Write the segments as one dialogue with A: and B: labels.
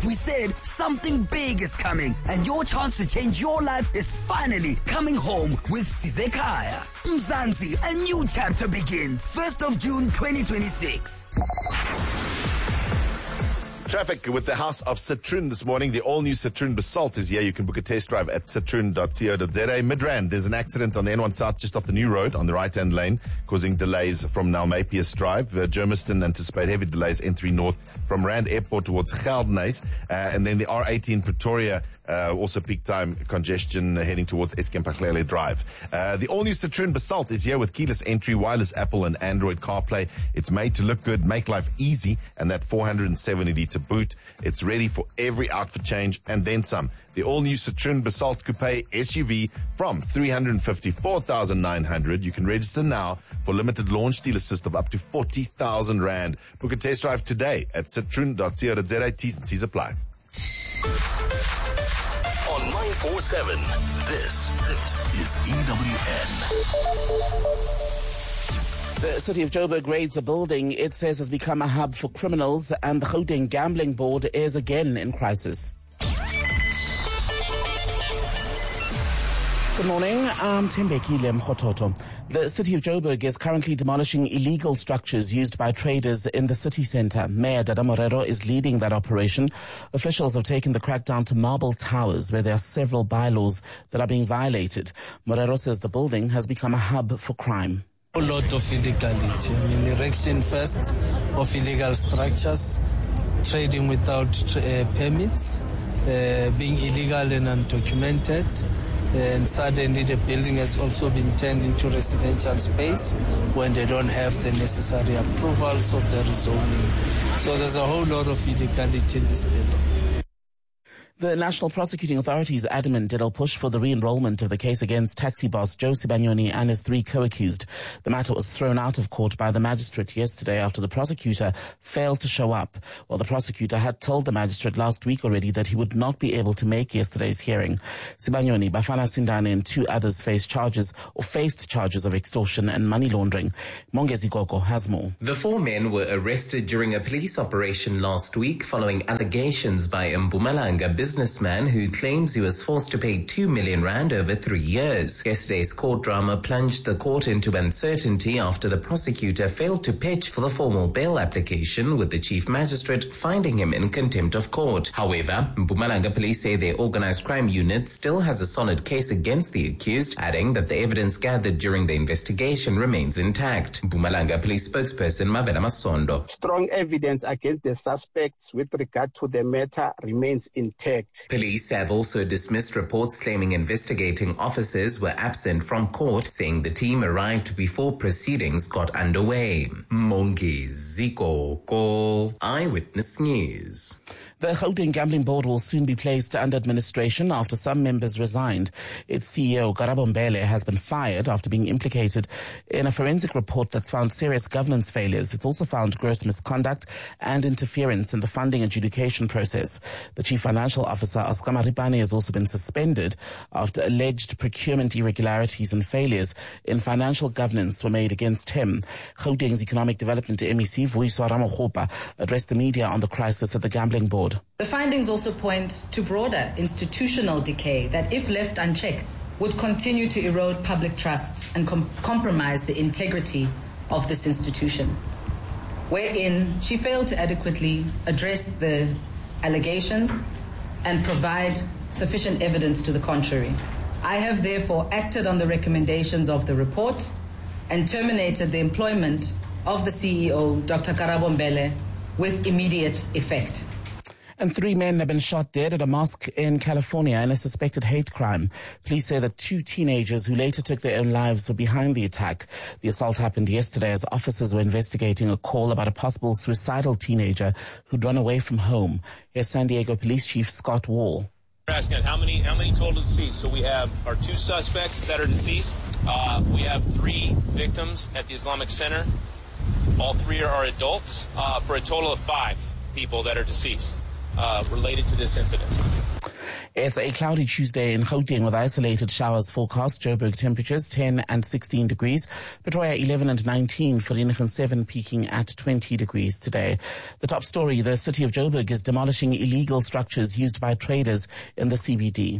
A: we said something big is coming, and your chance to change your life is finally coming home with Sizekaya. Mzansi, a new chapter begins 1st of June 2026.
B: Traffic with the House of Citroen this morning. The all-new Citroen Basalt is here. You can book a test drive at citroen.co.za. Midrand, there's an accident on the N1 South just off the new road on the right-hand lane, causing delays from Nalmapius Drive. Germiston anticipate heavy delays N3 North from Rand Airport towards Geldenhuys. And then the R18 Pretoria, also peak time congestion heading towards Eskempaghlele Drive. The all-new Citroen Basalt is here with keyless entry, wireless Apple and Android CarPlay. It's made to look good, make life easy, and that 470-litre boot. It's ready for every outfit change and then some. The all-new Citroen Basalt Coupe SUV from 354,900. You can register now for limited launch deal assist of up to 40,000 Rand. Book a test drive today at citroen.co.za. T's and C's apply.
C: On 947, this is EWN.
D: The city of Joburg raids a building it says has become a hub for criminals, and the Gauteng Gambling Board is again in crisis. Good morning, I'm Tembekile Mkhototo. The city of Joburg is currently demolishing illegal structures used by traders in the city centre. Mayor Dada Morero is leading that operation. Officials have taken the crackdown to Marble Towers, where there are several bylaws that are being violated. Morero says the building has become a hub for crime.
E: A lot of illegality. Erection first of illegal structures, trading without permits, being illegal and undocumented. And suddenly the building has also been turned into residential space when they don't have the necessary approvals of the rezoning. So there's a whole lot of illegality in this building.
D: The National Prosecuting Authority is adamant it'll push for the re-enrollment of the case against taxi boss Joe Sibanyoni and his 3 co-accused. The matter was thrown out of court by the magistrate yesterday after the prosecutor failed to show up. Well, the prosecutor had told the magistrate last week already that he would not be able to make yesterday's hearing. Sibanyoni, Bafana Sindane and 2 others faced charges of extortion and money laundering. Mongezi Gogo has more.
F: The 4 men were arrested during a police operation last week following allegations by a Mpumalanga businessman who claims he was forced to pay 2 million Rand over 3 years. Yesterday's court drama plunged the court into uncertainty after the prosecutor failed to pitch for the formal bail application, with the chief magistrate finding him in contempt of court. However, Mpumalanga police say their organized crime unit still has a solid case against the accused, adding that the evidence gathered during the investigation remains intact. Mpumalanga police spokesperson Mavela Masondo.
G: Strong evidence against the suspects with regard to the matter remains intact.
F: Police have also dismissed reports claiming investigating officers were absent from court, saying the team arrived before proceedings got underway. Mongi Ziko, Eyewitness News.
D: The Gauteng Gambling Board will soon be placed under administration after some members resigned. Its CEO, Karabo Mbele, has been fired after being implicated in a forensic report that's found serious governance failures. It's also found gross misconduct and interference in the funding adjudication process. The chief financial officer, Oscar Maripane, has also been suspended after alleged procurement irregularities and failures in financial governance were made against him. Gauteng's Economic Development MEC, Vuyiswa Ramokgopa, addressed the media on the crisis at the Gambling Board.
H: The findings also point to broader institutional decay that, if left unchecked, would continue to erode public trust and compromise the integrity of this institution, wherein she failed to adequately address the allegations and provide sufficient evidence to the contrary. I have therefore acted on the recommendations of the report and terminated the employment of the CEO, Dr. Karabo Mbele, with immediate effect.
D: And 3 men have been shot dead at a mosque in California in a suspected hate crime. Police say that 2 teenagers who later took their own lives were behind the attack. The assault happened yesterday as officers were investigating a call about a possible suicidal teenager who'd run away from home. Here's San Diego Police Chief Scott Wall.
I: We're asking how many total deceased. So we have our 2 suspects that are deceased. We have 3 victims at the Islamic Center. All 3 are adults, for a total of 5 people that are deceased related to this incident.
D: It's a cloudy Tuesday in Gauteng with isolated showers forecast. Joburg temperatures 10 and 16 degrees. Pretoria 11 and 19. Vereeniging 7 peaking at 20 degrees today. The top story, the city of Joburg is demolishing illegal structures used by traders in the CBD.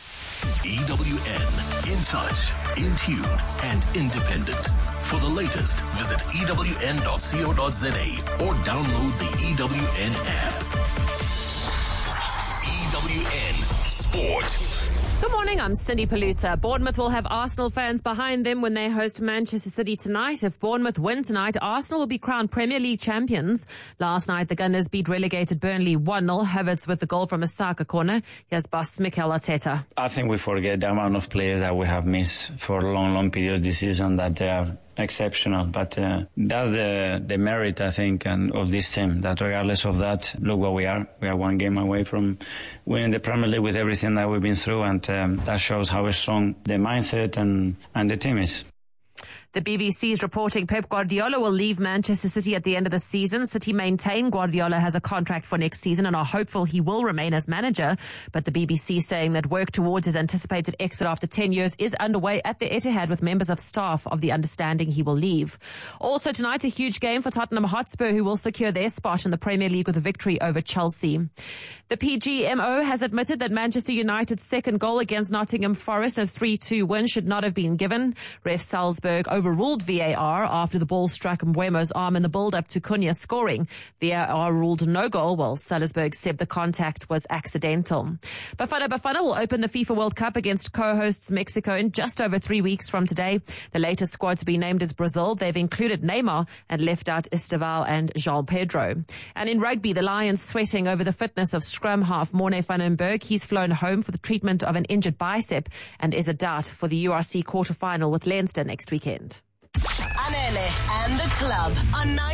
C: EWN, in touch, in tune, and independent. For the latest, visit ewn.co.za or download the EWN app. EWN Sport.
J: Good morning, I'm Cindy Paluta. Bournemouth will have Arsenal fans behind them when they host Manchester City tonight. If Bournemouth win tonight, Arsenal will be crowned Premier League champions. Last night, the Gunners beat relegated Burnley 1-0. Havertz with the goal from a Saka corner. Here's boss Mikel Arteta.
K: I think we forget the amount of players that we have missed for a long period this season, that they are exceptional, but that's the merit, I think, and of this team, that regardless of that, look where we are. We are one game away from winning the Premier League with everything that we've been through, and that shows how strong the mindset and the team is.
J: The BBC is reporting Pep Guardiola will leave Manchester City at the end of the season. City maintain Guardiola has a contract for next season and are hopeful he will remain as manager. But the BBC saying that work towards his anticipated exit after 10 years is underway at the Etihad, with members of staff of the understanding he will leave. Also tonight, a huge game for Tottenham Hotspur, who will secure their spot in the Premier League with a victory over Chelsea. The PGMO has admitted that Manchester United's second goal against Nottingham Forest, a 3-2 win, should not have been given. Ref Salzburg overruled VAR after the ball struck Mbeumo's arm in the build-up to Cunha scoring. VAR ruled no goal, while Salzburg said the contact was accidental. Bafana will open the FIFA World Cup against co-hosts Mexico in just over 3 weeks from today. The latest squad to be named is Brazil. They've included Neymar and left out Esteval and João Pedro. And in rugby, the Lions sweating over the fitness of scrum half Morne van den Berg. He's flown home for the treatment of an injured bicep and is a doubt for the URC quarterfinal with Leinster next weekend.
L: Anele and the club on 9.